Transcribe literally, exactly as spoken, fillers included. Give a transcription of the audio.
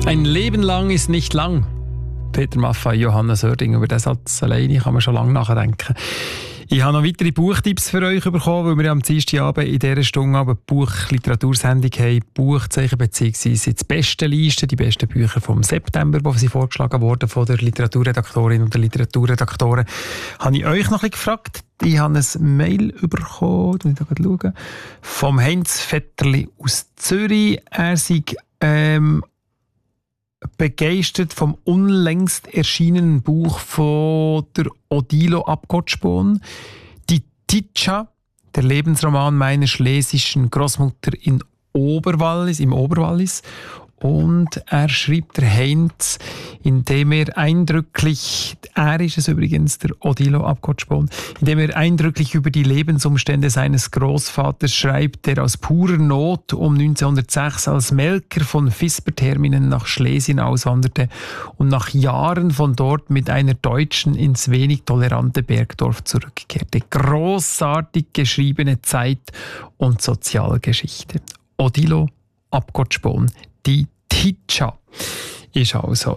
Ein Leben lang ist nicht lang. Peter Maffay, Johannes Oerding, über diesen Satz alleine kann man schon lange nachdenken. Ich habe noch weitere Buchtipps für euch bekommen, weil wir am Dienstagabend in dieser Stunde eine Buch-Literatursendung haben. Buchzeichen bzw. die besten Listen, die besten Bücher vom September, die sie vorgeschlagen wurden von der Literaturredaktorin und der Literaturredaktoren. Habe ich euch noch ein bisschen gefragt. Ich habe ein Mail bekommen, ich da gerade schauen, vom Heinz Vetterli aus Zürich. Er sei ähm, begeistert vom unlängst erschienenen Buch von der Odilo Abgotspon, Die Titscha, der Lebensroman meiner schlesischen Großmutter in Oberwallis, im Oberwallis. Und er schreibt, der Heinz, indem er eindrücklich, er ist es übrigens, der Odilo Abgotspon, indem er eindrücklich über die Lebensumstände seines Großvaters schreibt, der aus purer Not um neunzehnhundertsechs als Melker von Visperterminen nach Schlesien auswanderte und nach Jahren von dort mit einer Deutschen ins wenig tolerante Bergdorf zurückkehrte. Grossartig geschriebene Zeit- und Sozialgeschichte. Odilo Abgotspon, die Titscha ist also